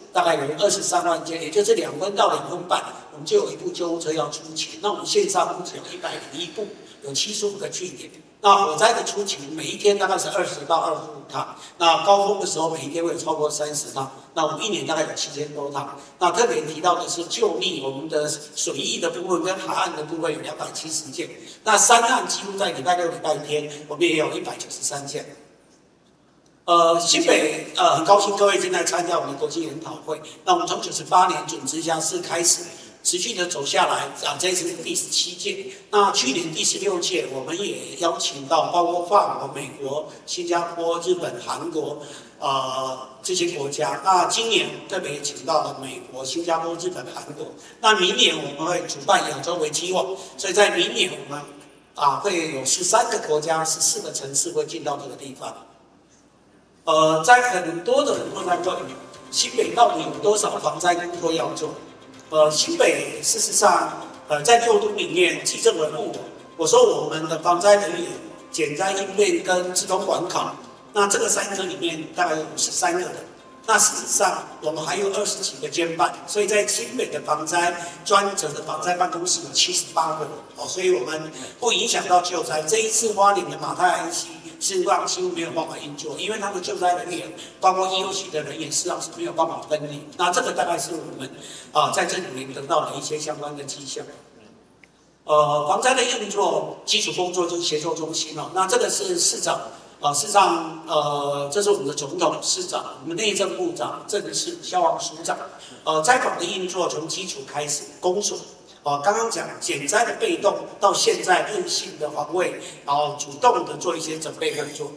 大概有23万件，也就是2分到2分半，我们就有一部救护车要出勤。那我们线上目前有101部，有75个据点。那火灾的出勤每一天大概是20到25趟，那高峰的时候每一天会有超过30趟。那我们1年大概有7000多趟。那特别提到的是救命，我们的水域的部分跟海岸的部分有270件。那山岸几乎在礼拜六、礼拜天，我们也有193件。新北很高兴各位今天参加我们的国际研讨会。那我们从98年准直辖市开始，持续的走下来这一次是第17届。那去年第16届，我们也邀请到包括法国、美国、新加坡、日本、韩国这些国家。那今年特别请到了美国、新加坡、日本、韩国。那明年我们会主办亚洲危机网，所以在明年我们会有13个国家、14个城市会进到这个地方。在很多的人都在问，新北到底有多少防灾工作要做？新北事实上，在6都里面，基政文物，我说我们的防灾人员、减灾应变跟自动管考，那这个3科里面大概有53个人。那事实上，我们还有20几个监办，所以在新北的防灾专责的防灾办公室有78个人，所以我们不影响到救灾。这一次花莲的马太安溪事实上几乎没有办法运作，因为他们救灾人员，包括EOC的人员，事实上是没有办法分离。那这个大概是我们在这里面得到的一些相关的迹象。防灾的运作基础工作就是协作中心那这个是市长。事实上，这是我们的总统、市长、我们内政部长、政事、消防署长。灾防的运作从基础开始，公所。刚刚讲减灾的被动，到现在韧性的防卫，然后主动的做一些准备工作。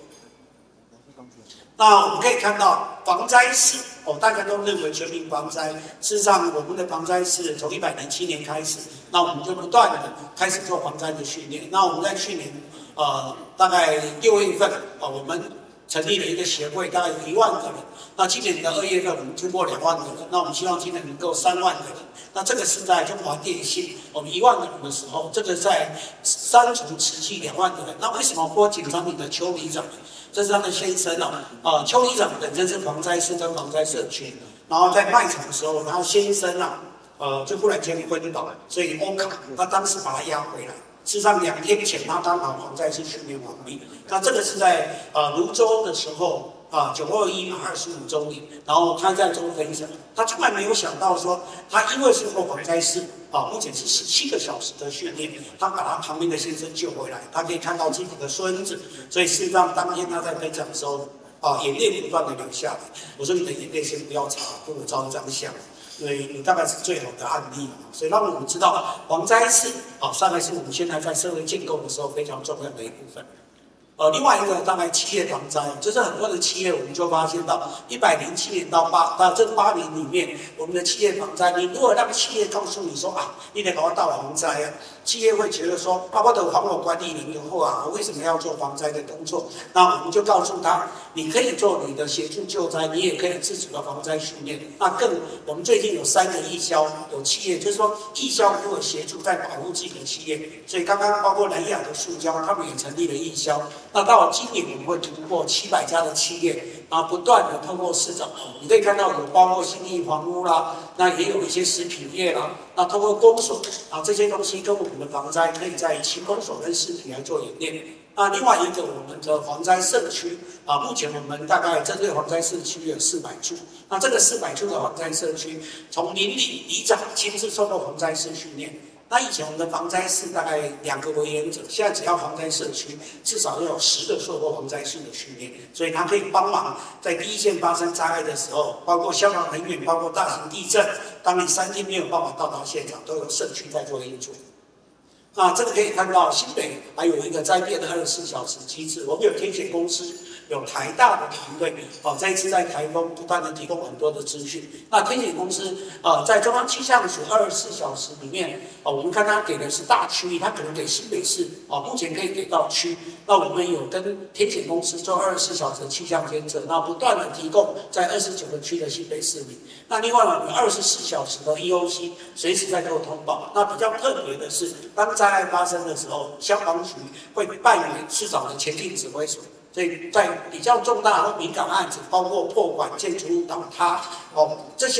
那我们可以看到防灾室，大家都认为全民防灾。事实上，我们的防灾室从107年开始，那我们就不断的开始做防灾的训练。那我们在去年。大概6月份我们成立了一个协会，大概有1万个人。那今年的2月份，我们突破2万个人。那我们希望今年能够3万个人。那这个是在中华电信，我们1万个人的时候，这个在3重持续2万个人。那为什么拨紧张你的邱里长？这是他的先生邱里长本身是防灾师跟防灾社区，然后在卖场的时候，然后先生就忽然间昏倒，所以欧卡，他当时把他押回来。事实上，2天前他刚好防灾是训练完毕。那这个是在泸州的时候921马25周年，然后他在中分享，他从来没有想到说，他因为是做防灾师目前是17个小时的训练，他把他旁边的先生救回来，他可以看到自己的孙子，所以事实上当天他在分享的时候眼泪不断的流下来。我说你的眼泪先不要擦，跟我照一张相。所以你大概是最好的案例，所以让我们知道防灾是大概是我们现在在社会建构的时候非常重要的一部分。另外一个大概企业防灾，就是很多的企业我们就发现到107年到这8年里面，我们的企业防灾，你如果让企业告诉你说你得搞到防灾企业会觉得说我的防火管理人以后为什么要做防灾的工作？那我们就告诉他，你可以做你的协助救灾，你也可以自主的防灾训练。那我们最近有3个义消，有企业就是说义消如果协助在保护自己的企业，所以刚刚包括南亚的塑胶，他们也成立了义消。那到今年我们会突破700家的企业，然后不断的透过市长，你可以看到有包括信义房屋啦，那也有一些食品业啦，那透过公所这些东西跟我们的防灾可以在其公所跟食品来做演练。那另外一个我们的防灾社区目前我们大概针对防灾社区有400处。那这个400处的防灾社区，从邻里里长亲自受到防灾师训练。那以前我们的防灾室大概2个为原则，现在只要防灾社区至少要有10个受过防灾室的训练，所以它可以帮忙在第一线发生灾害的时候，包括消防人员，包括大型地震，当你3天没有办法到达现场，都有社区在做运作。那这个可以看到新北还有一个灾变的24小时机制，我们有天险公司，有台大的团队这一次在台风不断的提供很多的资讯。那天险公司在中央气象署24小时里面我们看它给的是大区域，它可能给新北市目前可以给到区。那我们有跟天险公司做24小时的气象监测，那不断的提供在29个区的新北市民。那另外我们24小时的 EOC 随时在做通报。那比较特别的是，当灾害发生的时候，消防局会扮演市长的前进指挥所。所以在比较重大或敏感案子，包括破管、建筑物倒塌这些。